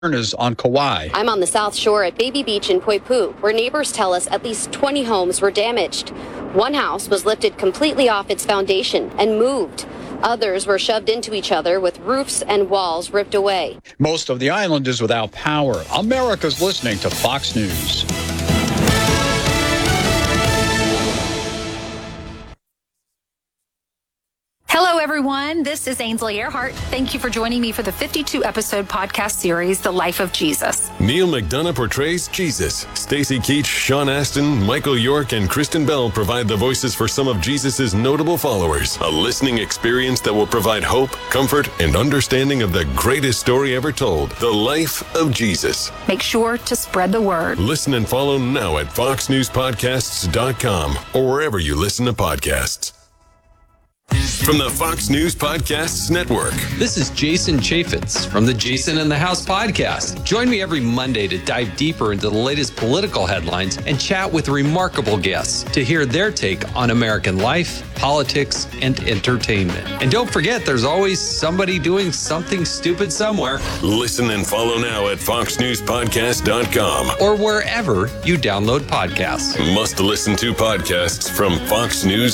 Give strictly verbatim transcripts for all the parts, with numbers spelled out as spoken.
is on Kauai. I'm on the South Shore at Baby Beach in Poipu, where neighbors tell us at least twenty homes were damaged. One house was lifted completely off its foundation and moved. Others were shoved into each other with roofs and walls ripped away. Most of the island is without power. America's listening to Fox News. Hello, everyone. This is Ainsley Earhart. Thank you for joining me for the fifty-two episode podcast series, The Life of Jesus. Neil McDonough portrays Jesus. Stacy Keach, Sean Astin, Michael York, and Kristen Bell provide the voices for some of Jesus' notable followers. A listening experience that will provide hope, comfort, and understanding of the greatest story ever told, The Life of Jesus. Make sure to spread the word. Listen and follow now at fox news podcasts dot com or wherever you listen to podcasts. From the Fox News Podcasts Network. This is Jason Chaffetz from the Jason in the House podcast. Join me every Monday to dive deeper into the latest political headlines and chat with remarkable guests to hear their take on American life, politics, and entertainment. And don't forget, there's always somebody doing something stupid somewhere. Listen and follow now at fox news podcast dot com or wherever you download podcasts. Must listen to podcasts from Fox News.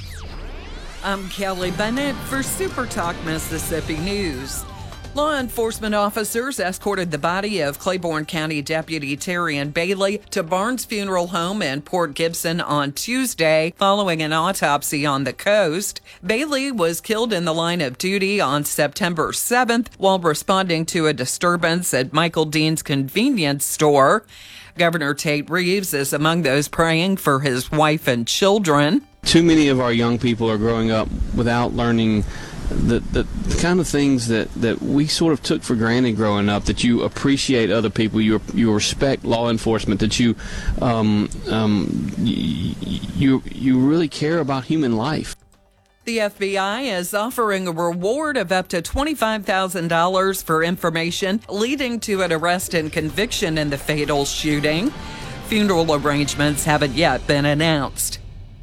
I'm Kelly Bennett for Super Talk Mississippi News. Law enforcement officers escorted the body of Claiborne County Deputy Terrian Bailey to Barnes Funeral Home in Port Gibson on Tuesday following an autopsy on the coast. Bailey was killed in the line of duty on September seventh while responding to a disturbance at Michael Dean's convenience store. Governor Tate Reeves is among those praying for his wife and children. Too many of our young people are growing up without learning the, the, the kind of things that, that we sort of took for granted growing up, that you appreciate other people, you you respect law enforcement, that you um, um, you, you really care about human life. The F B I is offering a reward of up to twenty-five thousand dollars for information leading to an arrest and conviction in the fatal shooting. Funeral arrangements haven't yet been announced.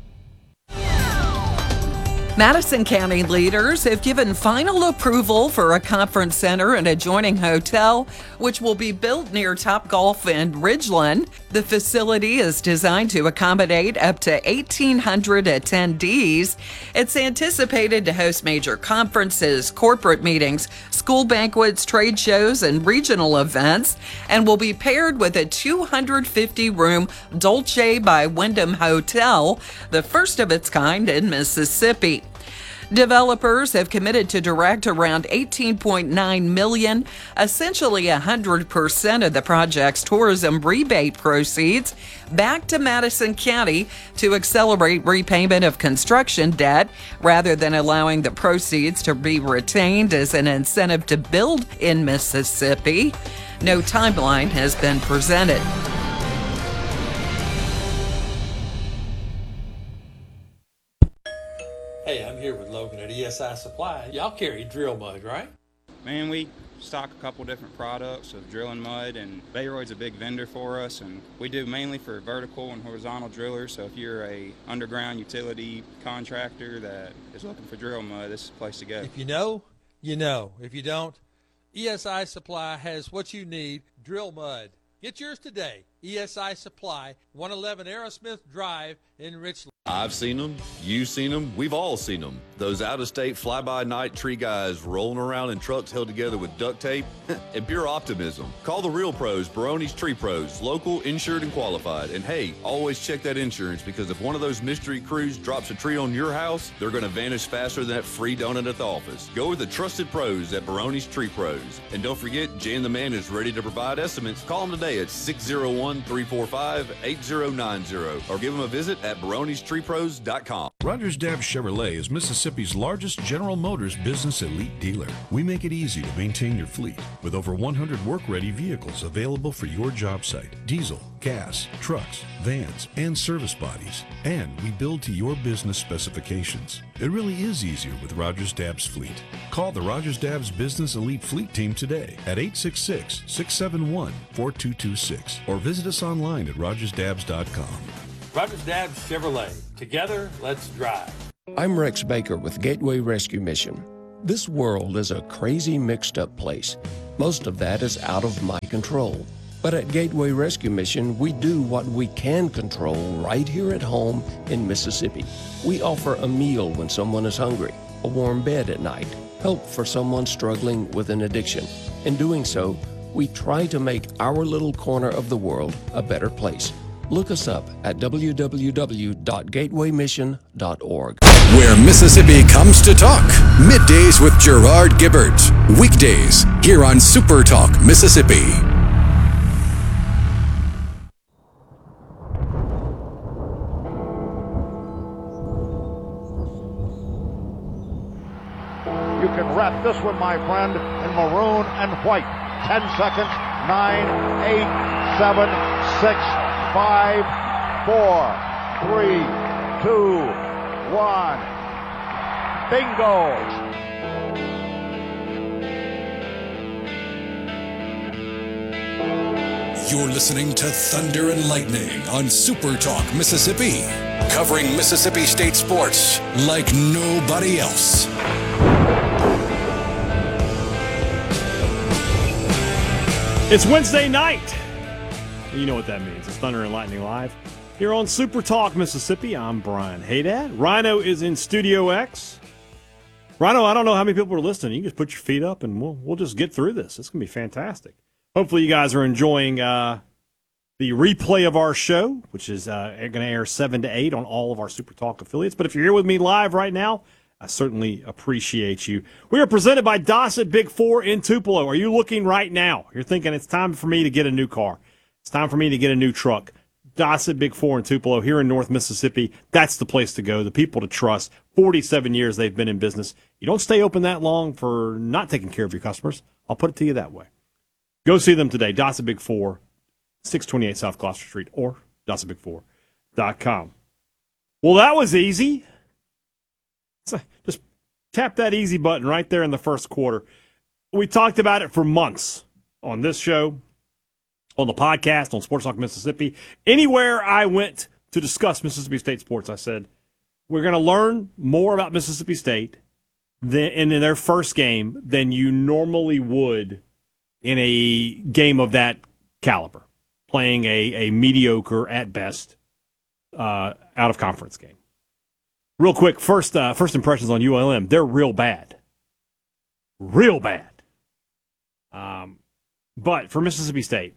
Madison County leaders have given final approval for a conference center and adjoining hotel, which will be built near Topgolf and Ridgeland. The facility is designed to accommodate up to eighteen hundred attendees. It's anticipated to host major conferences, corporate meetings, school banquets, trade shows, and regional events, and will be paired with a two hundred fifty room Dolce by Wyndham hotel, the first of its kind in Mississippi. Developers have committed to direct around eighteen point nine million dollars, essentially one hundred percent of the project's tourism rebate proceeds, back to Madison County to accelerate repayment of construction debt rather than allowing the proceeds to be retained as an incentive to build in Mississippi. No timeline has been presented. Hey, I'm here with Logan at E S I Supply. Y'all carry drill mud, right? Man, we stock a couple different products of drilling mud, and Bayroyd's a big vendor for us, and we do mainly for vertical and horizontal drillers. So if you're a underground utility contractor that is looking for drill mud, this is the place to go. If you know, you know. If you don't, E S I Supply has what you need, drill mud. Get yours today. E S I Supply, one eleven Aerosmith Drive in Richland. I've seen them. You've seen them. We've all seen them. Those out-of-state fly-by-night tree guys rolling around in trucks held together with duct tape and pure optimism. Call the real pros, Barone's Tree Pros, local, insured, and qualified. And hey, always check that insurance, because if one of those mystery crews drops a tree on your house, they're going to vanish faster than that free donut at the office. Go with the trusted pros at Barone's Tree Pros. And don't forget, Jan the Man is ready to provide estimates. Call them today at six oh one, three four five, eight oh nine oh or give them a visit at barones tree pros dot com. Rogers Dabbs Chevrolet is Mississippi's largest General Motors business elite dealer. We make it easy to maintain your fleet with over one hundred work-ready vehicles available for your job site. Diesel, gas, trucks, vans, and service bodies. And we build to your business specifications. It really is easier with Rogers Dabbs Fleet. Call the Rogers Dabbs Business Elite Fleet Team today at eight six six, six seven one, four two two six or visit us online at rogers dabbs dot com. Rogers Dabbs Chevrolet. Together, let's drive. I'm Rex Baker with Gateway Rescue Mission. This world is a crazy, mixed-up place. Most of that is out of my control. But at Gateway Rescue Mission, we do what we can control right here at home in Mississippi. We offer a meal when someone is hungry, a warm bed at night, help for someone struggling with an addiction. In doing so, we try to make our little corner of the world a better place. Look us up at w w w dot gateway mission dot org. Where Mississippi comes to talk. Middays with Gerard Gibbert. Weekdays here on Super Talk Mississippi. You can wrap this one, my friend, in maroon and white. Ten seconds. Nine, eight, seven, six, five, four, three, two, one. Bingo! You're listening to Thunder and Lightning on Super Talk Mississippi, covering Mississippi State sports like nobody else. It's Wednesday night. You know what that means. It's Thunder and Lightning Live here on Super Talk Mississippi. I'm Brian Haydad. Rhino is in Studio X. Rhino, I don't know how many people are listening. You can just put your feet up and we'll we'll just get through this. It's going to be fantastic. Hopefully you guys are enjoying uh, the replay of our show, which is uh, going to air seven to eight on all of our Super Talk affiliates. But if you're here with me live right now, I certainly appreciate you. We are presented by Dossett Big Four in Tupelo. Are you looking right now? You're thinking it's time for me to get a new car. It's time for me to get a new truck. Dossett Big Four in Tupelo here in North Mississippi. That's the place to go, the people to trust. forty-seven years they've been in business. You don't stay open that long for not taking care of your customers. I'll put it to you that way. Go see them today. Dossett Big Four, six twenty-eight South Gloucester Street, or dossett big four dot com. Well, that was easy. So just tap that easy button right there in the first quarter. We talked about it for months on this show, on the podcast, on Sports Talk Mississippi. Anywhere I went to discuss Mississippi State sports, I said, we're going to learn more about Mississippi State than, in their first game than you normally would in a game of that caliber, playing a, a mediocre, at best, uh, out-of-conference game. Real quick, first uh, first impressions on U L M. They're real bad. Real bad. Um, but for Mississippi State,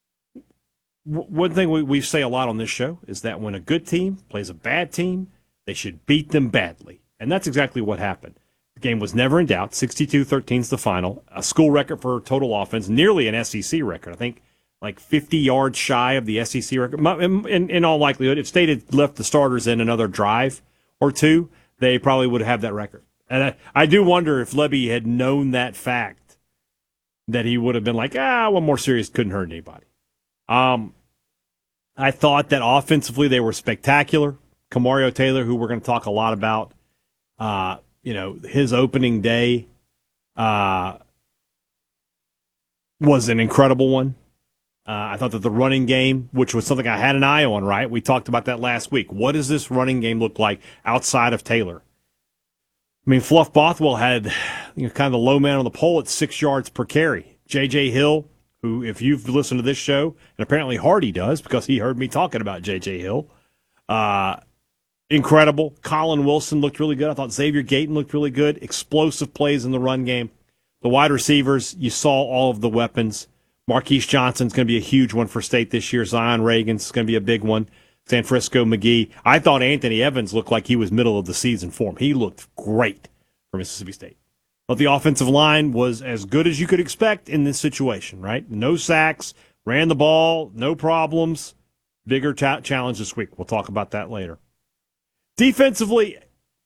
w- one thing we, we say a lot on this show is that when a good team plays a bad team, they should beat them badly. And that's exactly what happened. The game was never in doubt. sixty-two thirteen is the final. A school record for total offense, nearly an S E C record. I think like fifty yards shy of the S E C record. In, in, in all likelihood, if State had left the starters in another drive or two, they probably would have that record. And I, I do wonder if Lebby had known that fact, that he would have been like, ah, one more series couldn't hurt anybody. Um, I thought that offensively they were spectacular. Kamario Taylor, who we're going to talk a lot about, uh, you know, his opening day uh, was an incredible one. Uh, I thought that the running game, which was something I had an eye on, right? We talked about that last week. What does this running game look like outside of Taylor? I mean, Fluff Bothwell had, you know, kind of the low man on the pole at six yards per carry. J J Hill, who, if you've listened to this show, and apparently Hardy does because he heard me talking about J J Hill, uh, incredible. Colin Wilson looked really good. I thought Xavier Gayton looked really good. Explosive plays in the run game. The wide receivers, you saw all of the weapons. Marquise Johnson's going to be a huge one for State this year. Zion Reagan's going to be a big one. San Francisco McGee. I thought Anthony Evans looked like he was middle of the season form. He looked great for Mississippi State. But the offensive line was as good as you could expect in this situation, right? No sacks, ran the ball, no problems. Bigger ta- challenge this week. We'll talk about that later. Defensively,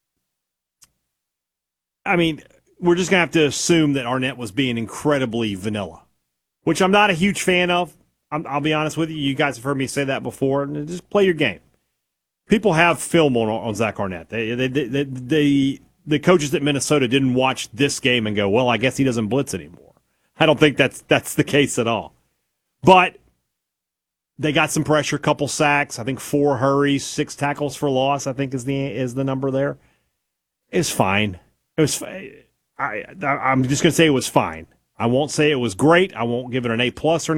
I mean, we're just going to have to assume that Arnett was being incredibly vanilla, which I'm not a huge fan of. I'm, I'll be honest with you. You guys have heard me say that before. Just play your game. People have film on, on Zach Arnett. They, they, they, they, they, the coaches at Minnesota didn't watch this game and go, well, I guess he doesn't blitz anymore. I don't think that's that's the case at all. But they got some pressure, couple sacks. I think four hurries, six tackles for loss, I think is the is the number there. It's fine. It was. I, I'm just going to say it was fine. I won't say it was great. I won't give it an A plus or